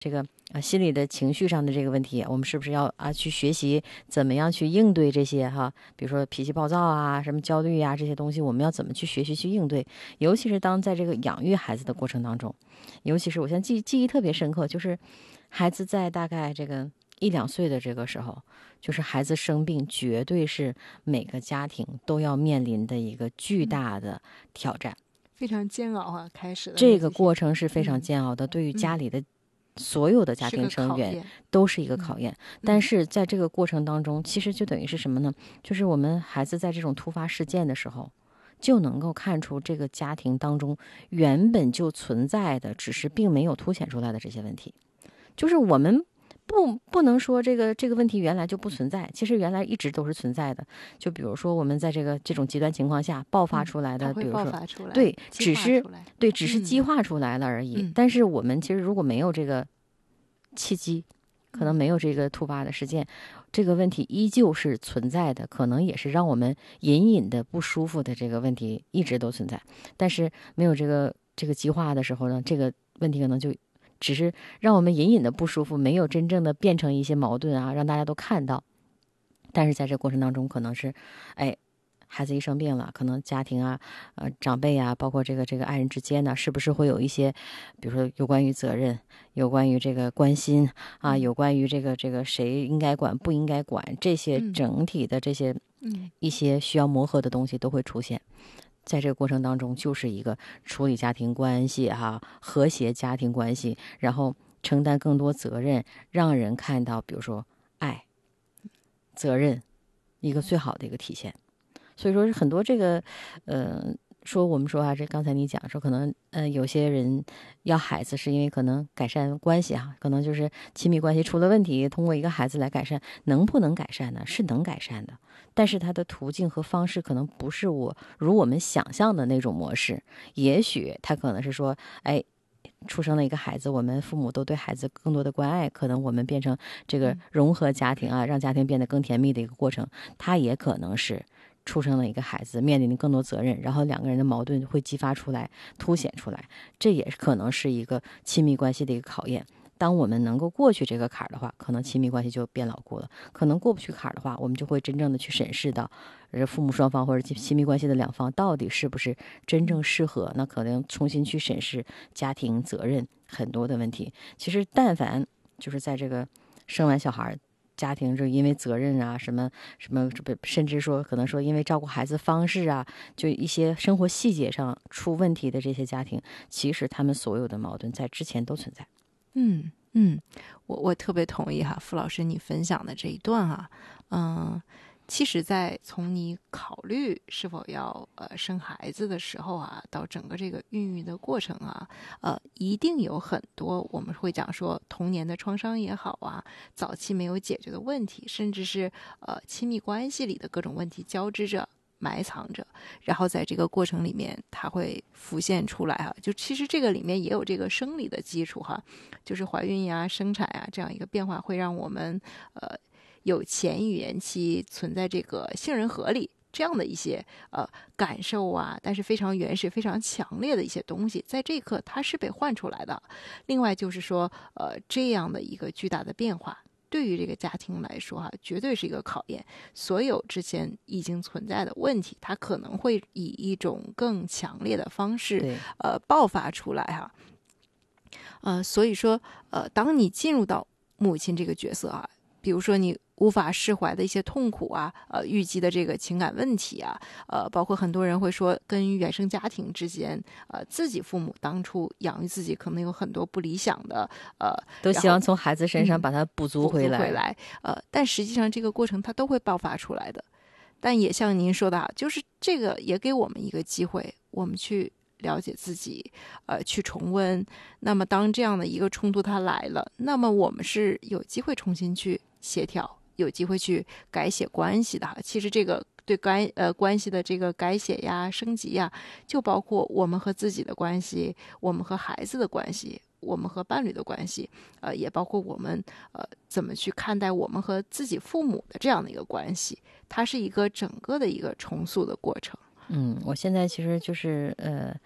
这个心理的情绪上的这个问题，我们是不是要去学习怎么样去应对这些比如说脾气暴躁啊、什么焦虑啊这些东西，我们要怎么去学习去应对？尤其是当在这个养育孩子的过程当中，尤其是我现在记忆特别深刻，就是孩子在大概这个1-2岁的这个时候，就是孩子生病，绝对是每个家庭都要面临的一个巨大的挑战， 非常煎熬啊！开始的这个过程是非常煎熬的，对于家里的所有的家庭成员都是一个考验。但是在这个过程当中，其实就等于是什么呢？就是我们孩子在这种突发事件的时候，就能够看出这个家庭当中原本就存在的，只是并没有凸显出来的这些问题。就是我们不能说这个问题原来就不存在，其实原来一直都是存在的。就比如说我们在这种极端情况下爆发出来的，比如说对，只是激化出来了而已。但是我们其实如果没有这个契机，可能没有这个突发的事件，这个问题依旧是存在的，可能也是让我们隐隐的不舒服的这个问题一直都存在。但是没有这个激化的时候呢，这个问题可能就只是让我们隐隐的不舒服，没有真正的变成一些矛盾啊，让大家都看到。但是在这过程当中，可能是，孩子一生病了，可能家庭啊、长辈啊，包括这个爱人之间呢，是不是会有一些，比如说有关于责任，有关于这个关心啊，有关于这个谁应该管不应该管，这些整体的这些一些需要磨合的东西都会出现。在这个过程当中，就是一个处理家庭关系和谐家庭关系，然后承担更多责任，让人看到比如说爱、责任一个最好的一个体现。所以说很多这个说我们说这刚才你讲说可能有些人要孩子是因为可能改善关系可能就是亲密关系出了问题，通过一个孩子来改善，能不能改善呢？是能改善的，但是它的途径和方式可能不是如我们想象的那种模式。也许他可能是说出生了一个孩子，我们父母都对孩子更多的关爱，可能我们变成这个融合家庭让家庭变得更甜蜜的一个过程。他也可能是出生了一个孩子，面临更多责任，然后两个人的矛盾会激发出来、凸显出来，这也可能是一个亲密关系的一个考验。当我们能够过去这个坎儿的话，可能亲密关系就变牢固了。可能过不去坎儿的话，我们就会真正的去审视到父母双方或者亲密关系的两方到底是不是真正适合，那可能重新去审视家庭责任很多的问题。其实但凡就是在这个生完小孩，家庭就因为责任什么，甚至说可能说因为照顾孩子方式就一些生活细节上出问题的这些家庭，其实他们所有的矛盾在之前都存在。 我特别同意傅老师你分享的这一段其实在从你考虑是否要生孩子的时候到整个这个孕育的过程一定有很多我们会讲说童年的创伤也好早期没有解决的问题，甚至是亲密关系里的各种问题交织着埋藏着，然后在这个过程里面它会浮现出来就其实这个里面也有这个生理的基础就是怀孕生产这样一个变化会让我们有前语言期存在这个杏仁核里这样的一些感受但是非常原始非常强烈的一些东西，在这一刻它是被唤出来的。另外就是说这样的一个巨大的变化对于这个家庭来说绝对是一个考验。所有之前已经存在的问题，它可能会以一种更强烈的方式爆发出来所以说当你进入到母亲这个角色比如说你无法释怀的一些痛苦郁积的这个情感问题包括很多人会说跟原生家庭之间自己父母当初养育自己可能有很多不理想的都希望从孩子身上把它补足回来但实际上这个过程它都会爆发出来的。但也像您说的就是这个也给我们一个机会，我们去了解自己去重温。那么当这样的一个冲突它来了，那么我们是有机会重新去协调，有机会去改写关系的其实这个对关系的这个改写升级就包括我们和自己的关系，我们和孩子的关系，我们和伴侣的关系也包括我们怎么去看待我们和自己父母的这样的一个关系，它是一个整个的一个重塑的过程。 我现在其实就是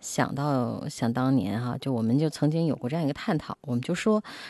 想当年哈，就我们就曾经有过这样一个探讨，我们就说